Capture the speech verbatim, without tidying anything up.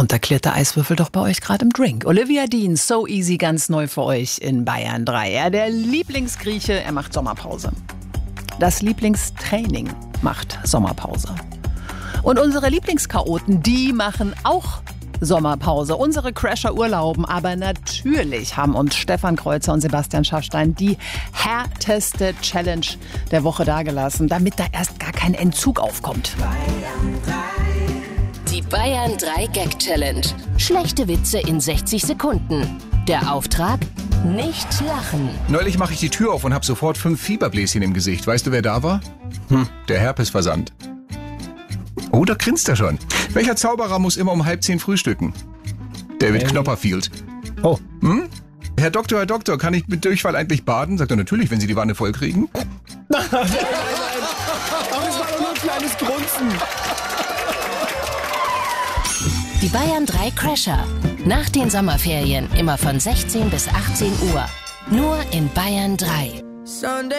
Und da klirrt der Eiswürfel doch bei euch gerade im Drink. Olivia Dean, So Easy, ganz neu für euch in Bayern drei. Er der Lieblingsgrieche, er macht Sommerpause. Das Lieblingstraining macht Sommerpause. Und unsere Lieblingschaoten, die machen auch Sommerpause. Unsere Crasher urlauben, aber natürlich haben uns Stefan Kreuzer und Sebastian Schaffstein die härteste Challenge der Woche dagelassen, damit da erst gar kein Entzug aufkommt. Die Bayern drei Gag Challenge. Schlechte Witze in sechzig Sekunden. Der Auftrag? Nicht lachen. Neulich mache ich die Tür auf und habe sofort fünf Fieberbläschen im Gesicht. Weißt du, wer da war? Hm, der Herpesversand. Oh, da grinst er schon. Welcher Zauberer muss immer um halb zehn frühstücken? David Ähm. Copperfield. Oh. Hm? Herr Doktor, Herr Doktor, kann ich mit Durchfall eigentlich baden? Sagt er, natürlich, wenn Sie die Wanne voll kriegen. Aber es war doch nur ein kleines Grunzen. Die Bayern drei Crasher. Nach den Sommerferien immer von sechzehn bis achtzehn Uhr. Nur in Bayern drei. Sunday